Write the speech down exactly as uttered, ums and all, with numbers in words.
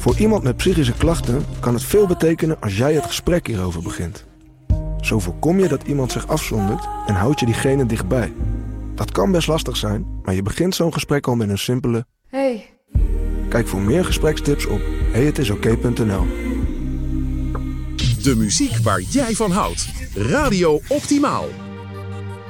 Voor iemand met psychische klachten kan het veel betekenen als jij het gesprek hierover begint. Zo voorkom je dat iemand zich afzondert en houd je diegene dichtbij. Dat kan best lastig zijn, maar je begint zo'n gesprek al met een simpele... Hey. Kijk voor meer gesprekstips op hey het is oké punt n l. De muziek waar jij van houdt. Radio Optimaal.